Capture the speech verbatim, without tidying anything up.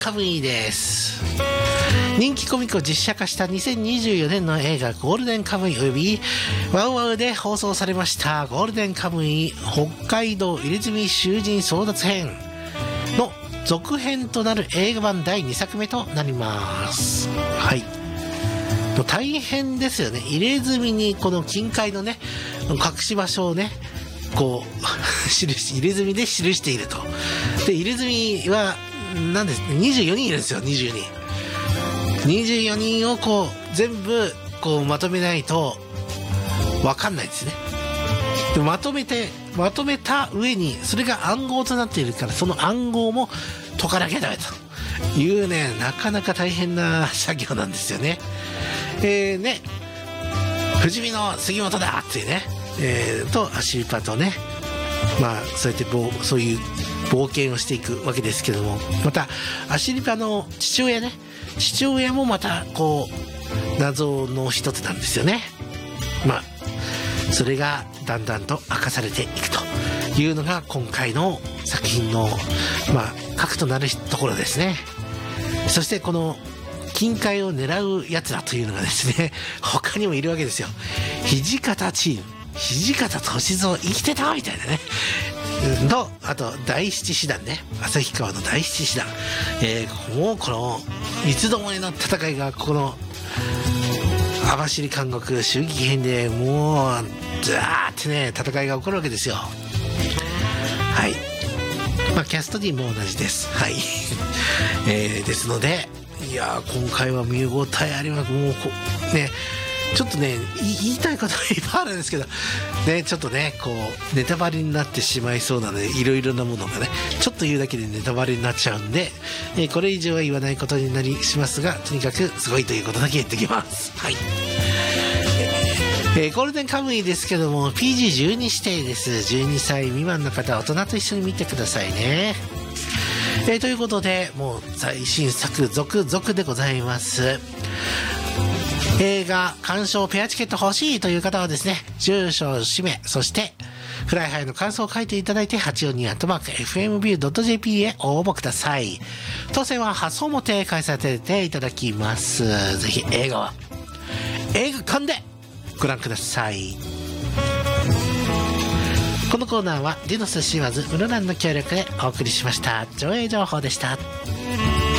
カムイです。人気コミックを実写化したにせんにじゅうよねんの映画ゴールデンカムイおよびワウワウで放送されましたゴールデンカムイ北海道入泉囚人争奪編の続編となる映画版だいにさくめとなります。はい、大変ですよね。入れ墨にこの近海のね隠し場所をねこう印入れ墨で記していると。で入れ墨は何ですにじゅうよにんいるんですよ。にじゅうよにんにじゅうよにんをこう全部こうまとめないと分かんないですね。でまとめてまとめた上にそれが暗号となっているから、その暗号も解かなきゃダメというね、なかなか大変な作業なんですよね。えーね不死身の杉本だっていうね、えー、とアシリパとね、まあそうやってぼそういう冒険をしていくわけですけども、またアシリパの父親ね父親もまたこう謎の一つなんですよね。まあそれがだんだんと明かされていくというのが今回の作品のまあ核となるところですね。そしてこの近海を狙うやつらというのがですね他にもいるわけですよ。土方チーム、土方歳三生きてたみたいなねの、あと第七師団ね、旭川の第七師団、えー、もうこの三つどもえの戦いがこの網走監獄襲撃編でもうザーってね戦いが起こるわけですよ。はい、まあキャスト D も同じです。はい、えー、ですのでいや今回は見応えあります。もうこねちょっとね言いたいことはいっぱいあるんですけどね、ちょっとねこうネタバレになってしまいそうなので、いろいろなものがねちょっと言うだけでネタバレになっちゃうんで、えー、これ以上は言わないことになりしますが、とにかくすごいということだけ言ってきます。はい、えー、ゴールデンカムイですけども ピージーじゅうに 指定です。じゅうにさい未満の方は大人と一緒に見てくださいね。えー、ということでもう最新作続々でございます。映画鑑賞ペアチケット欲しいという方はですね、住所氏名そしてフライハイの感想を書いていただいて はちよんに アットマーク エフエムビュー ドット ジェーピー へ応募ください。当選は発送も展開させていただきます。ぜひ映画は映画館でご覧ください。このコーナーはディノスシーワーズ室蘭の協力でお送りしました。上映情報でした。